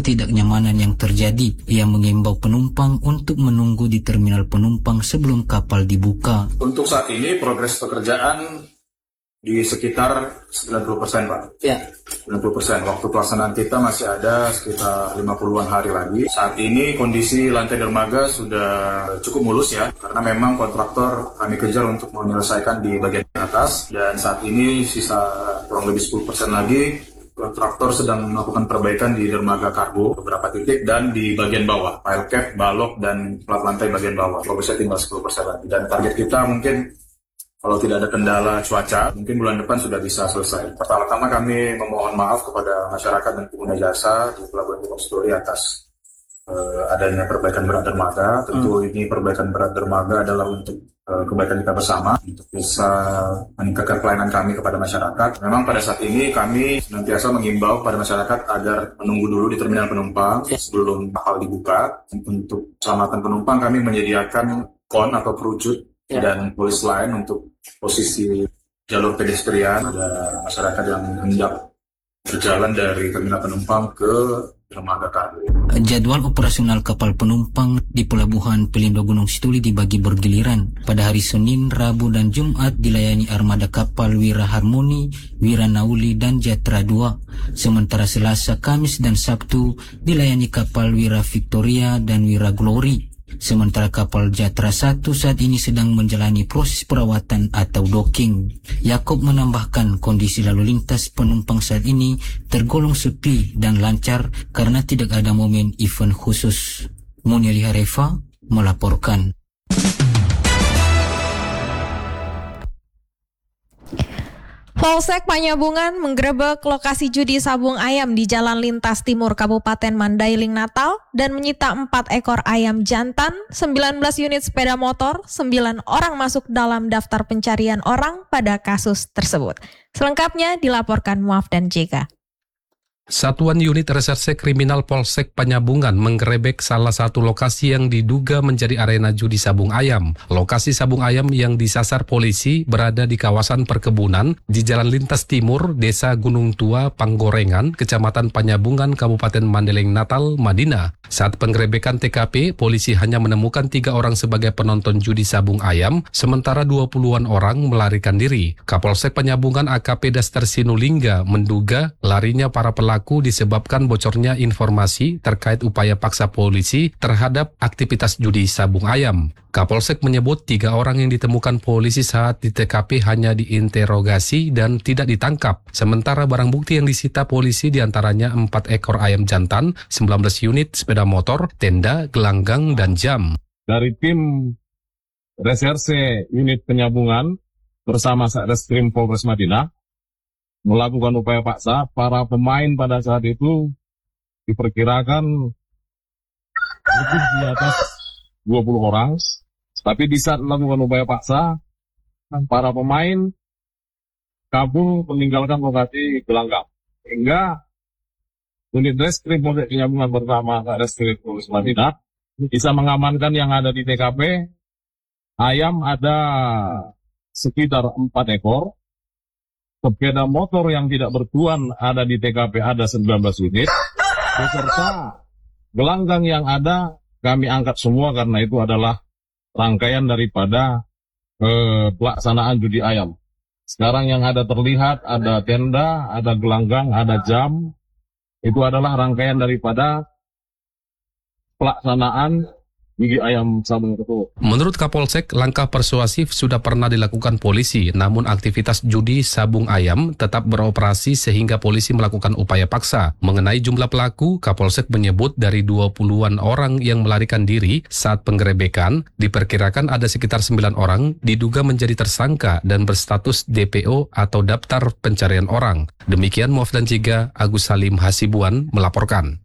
ketidaknyamanan yang terjadi. Ia mengimbau penumpang untuk menunggu di terminal penumpang sebelum kapal dibuka. Untuk saat ini progres pekerjaan di sekitar 90%, Pak. Ya. 90%. Waktu pelaksanaan kita masih ada sekitar 50-an hari lagi. Saat ini kondisi lantai dermaga sudah cukup mulus ya, karena memang kontraktor kami kejar untuk menyelesaikan di bagian atas, dan saat ini sisa kurang lebih 10% lagi. Kontraktor sedang melakukan perbaikan di dermaga kargo beberapa titik dan di bagian bawah, pile cap, balok, dan plat lantai bagian bawah. Progresnya tinggal 10% lagi. Dan target kita mungkin kalau tidak ada kendala cuaca, mungkin bulan depan sudah bisa selesai. Pertama-tama kami memohon maaf kepada masyarakat dan pengguna jasa di Pelabuhan Gunung Sitoli atas adanya perbaikan berat dermaga. Tentu ini perbaikan berat dermaga adalah untuk kebaikan kita bersama, untuk bisa meningkatkan pelayanan kami kepada masyarakat. Memang pada saat ini kami senantiasa mengimbau pada masyarakat agar menunggu dulu di terminal penumpang sebelum kapal dibuka. Untuk keselamatan penumpang kami menyediakan kon atau perucut dan polis line untuk posisi jalur pedestrian. Ada masyarakat yang hendak berjalan dari terminal penumpang ke dermaga kargo. Jadwal operasional kapal penumpang di Pelabuhan Pelindo Gunung Sitoli dibagi bergiliran. Pada hari Senin, Rabu, dan Jumat dilayani armada kapal Wira Harmoni, Wira Nauli, dan Jatra 2. Sementara Selasa, Kamis, dan Sabtu dilayani kapal Wira Victoria dan Wira Glory. Sementara kapal Jatra 1 saat ini sedang menjalani proses perawatan atau docking. Yakob menambahkan kondisi lalu lintas penumpang saat ini tergolong sepi dan lancar karena tidak ada momen event khusus. Muniali Harefa melaporkan. Polsek Panyabungan menggerebek lokasi judi sabung ayam di Jalan Lintas Timur Kabupaten Mandailing Natal dan menyita 4 ekor ayam jantan, 19 unit sepeda motor, 9 orang masuk dalam daftar pencarian orang pada kasus tersebut. Selengkapnya dilaporkan Muaf dan Jega. Satuan Unit Reserse Kriminal Polsek Panyabungan menggerebek salah satu lokasi yang diduga menjadi arena judi sabung ayam. Lokasi sabung ayam yang disasar polisi berada di kawasan perkebunan di Jalan Lintas Timur, Desa Gunung Tua, Panggorengan, Kecamatan Panyabungan, Kabupaten Mandailing Natal, Madinah. Saat penggerebekan TKP, polisi hanya menemukan 3 orang sebagai penonton judi sabung ayam, sementara 20-an orang melarikan diri. Kapolsek Panyabungan AKP Daster Sinulingga menduga larinya para pelaku disebabkan bocornya informasi terkait upaya paksa polisi terhadap aktivitas judi sabung ayam. Kapolsek menyebut 3 orang yang ditemukan polisi saat di TKP hanya diinterogasi dan tidak ditangkap. Sementara barang bukti yang disita polisi diantaranya 4 ekor ayam jantan, 19 unit sepeda motor, tenda, gelanggang, dan jam. Dari tim Reserse Unit Penyambungan bersama Satreskrim Polres Madinah melakukan upaya paksa. Para pemain pada saat itu diperkirakan lebih di atas 20 orang. Tapi di saat melakukan upaya paksa, para pemain kabur meninggalkan lokasi gelanggang. Hingga unit Reskrim Polsek Penyambungan bersama Reskrim Polres Madinah bisa mengamankan yang ada di TKP. Ayam ada sekitar 4 ekor. Sepeda motor yang tidak bertuan ada di TKP ada 19 unit. Beserta gelanggang yang ada kami angkat semua karena itu adalah rangkaian daripada pelaksanaan judi ayam. Sekarang yang ada terlihat ada tenda, ada gelanggang, ada jam. Itu adalah rangkaian daripada pelaksanaan judi ayam sabung tersebut. Menurut Kapolsek, langkah persuasif sudah pernah dilakukan polisi, namun aktivitas judi sabung ayam tetap beroperasi sehingga polisi melakukan upaya paksa. Mengenai jumlah pelaku, Kapolsek menyebut dari 20-an orang yang melarikan diri saat penggerebekan, diperkirakan ada sekitar 9 orang diduga menjadi tersangka dan berstatus DPO atau daftar pencarian orang. Demikian Muaf dan Ciga, Agus Salim Hasibuan melaporkan.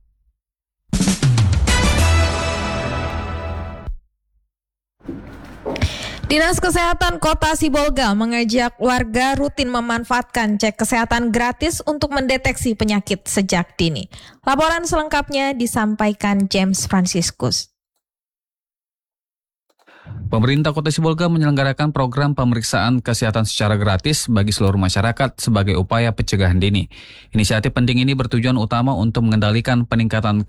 Dinas Kesehatan Kota Sibolga mengajak warga rutin memanfaatkan cek kesehatan gratis untuk mendeteksi penyakit sejak dini. Laporan selengkapnya disampaikan James Franciscus. Pemerintah Kota Sibolga menyelenggarakan program pemeriksaan kesehatan secara gratis bagi seluruh masyarakat sebagai upaya pencegahan dini. Inisiatif penting ini bertujuan utama untuk mengendalikan peningkatan